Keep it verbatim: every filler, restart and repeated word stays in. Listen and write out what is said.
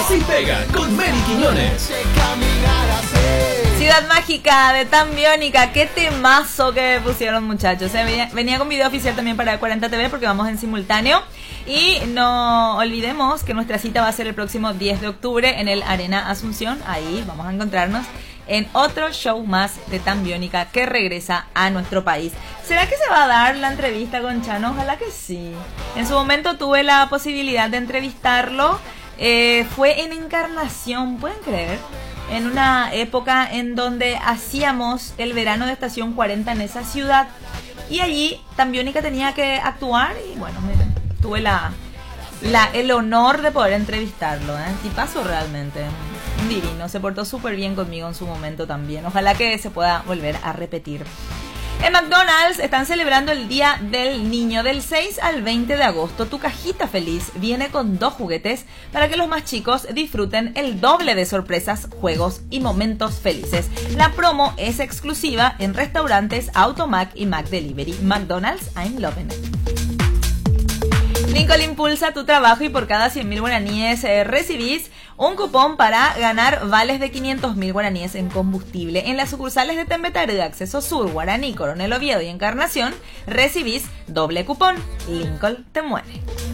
Así Pega con Mary Quiñones. Ciudad Mágica de Tambiónica, qué temazo que pusieron, muchachos. ¿eh? Venía, venía con video oficial también para cuarenta T V porque vamos en simultáneo. Y no olvidemos que nuestra cita va a ser el próximo diez de octubre en el Arena Asunción. Ahí vamos a encontrarnos en otro show más de Tambiónica que regresa a nuestro país. ¿Será que se va a dar la entrevista con Chano? Ojalá que sí. En su momento tuve la posibilidad de entrevistarlo. Eh, fue en Encarnación, ¿pueden creer? En una época en donde hacíamos el verano de Estación cuarenta en esa ciudad. Y allí Tambiónica tenía que actuar y bueno, miren, tuve la, la, el honor de poder entrevistarlo. ¿eh? Tipazo realmente. Un divino, se portó súper bien conmigo en su momento también. Ojalá que se pueda volver a repetir. En McDonald's están celebrando el Día del Niño del seis al veinte de agosto. Tu cajita feliz viene con dos juguetes para que los más chicos disfruten el doble de sorpresas, juegos y momentos felices. La promo es exclusiva en restaurantes Automac y Mac Delivery. McDonald's, I'm loving it. Lincoln impulsa tu trabajo y por cada cien mil guaraníes eh, recibís un cupón para ganar vales de quinientos mil guaraníes en combustible. En las sucursales de Tembetaru, Acceso Sur, Guaraní, Coronel Oviedo y Encarnación recibís doble cupón. Lincoln te mueve.